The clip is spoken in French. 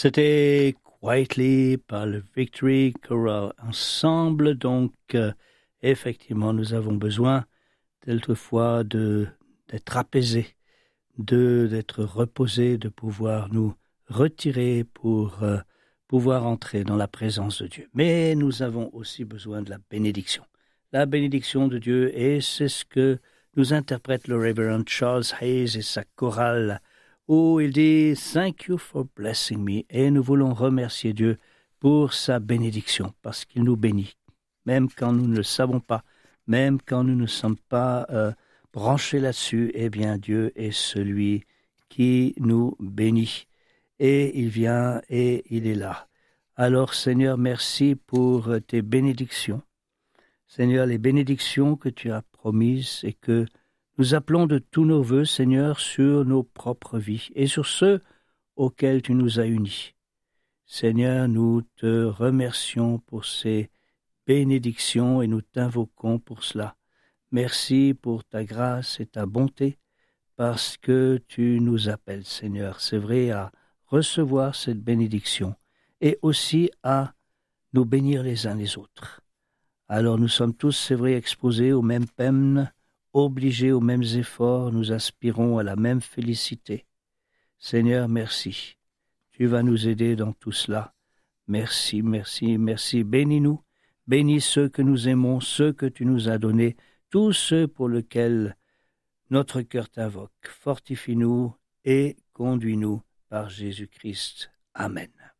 C'était Quietly par le Victory Choral Ensemble. Donc, effectivement, nous avons besoin, quelquefois, d'être apaisés, d'être reposés, de pouvoir nous retirer pour pouvoir entrer dans la présence de Dieu. Mais nous avons aussi besoin de la bénédiction de Dieu, et c'est ce que nous interprète le Reverend Charles Hayes et sa chorale, où il dit « Thank you for blessing me » et nous voulons remercier Dieu pour sa bénédiction, parce qu'il nous bénit, même quand nous ne le savons pas, même quand nous ne sommes pas branchés là-dessus. Eh bien, Dieu est celui qui nous bénit, et il vient et il est là. Alors, Seigneur, merci pour tes bénédictions. Seigneur, les bénédictions que tu as promises et que nous appelons de tous nos vœux, Seigneur, sur nos propres vies et sur ceux auxquels tu nous as unis. Seigneur, nous te remercions pour ces bénédictions et nous t'invoquons pour cela. Merci pour ta grâce et ta bonté, parce que tu nous appelles, Seigneur, c'est vrai, à recevoir cette bénédiction et aussi à nous bénir les uns les autres. Alors nous sommes tous, c'est vrai, exposés aux mêmes peines, obligés aux mêmes efforts, nous aspirons à la même félicité. Seigneur, merci. Tu vas nous aider dans tout cela. Merci, merci, merci. Bénis-nous, bénis ceux que nous aimons, ceux que tu nous as donnés, tous ceux pour lesquels notre cœur t'invoque. Fortifie-nous et conduis-nous par Jésus-Christ. Amen.